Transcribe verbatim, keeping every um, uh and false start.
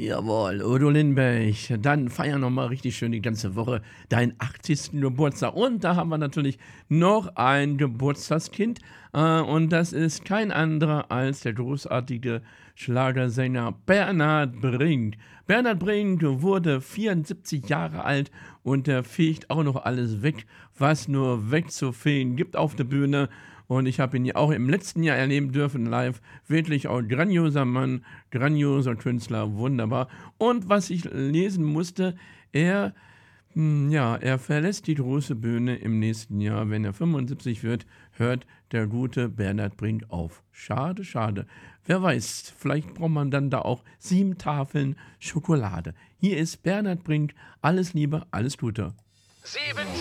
Jawohl, Udo Lindenberg. Dann feier noch mal richtig schön die ganze Woche deinen achtzigsten Geburtstag. Und da haben wir natürlich noch ein Geburtstagskind. Äh, und das ist kein anderer als der großartige Schlagersänger Bernhard Brink. Bernhard Brink wurde vierundsiebzig Jahre alt und er fegt auch noch alles weg, was nur wegzufegen gibt auf der Bühne. Und ich habe ihn ja auch im letzten Jahr erleben dürfen, live. Wirklich auch grandioser Mann, grandioser Künstler, wunderbar. Und was ich lesen musste, er, hm, ja, er verlässt die große Bühne im nächsten Jahr. Wenn er fünfundsiebzig wird, hört der gute Bernhard Brink auf. Schade, schade. Wer weiß, vielleicht braucht man dann da auch sieben Tafeln Schokolade. Hier ist Bernhard Brink. Alles Liebe, alles Gute. Sieben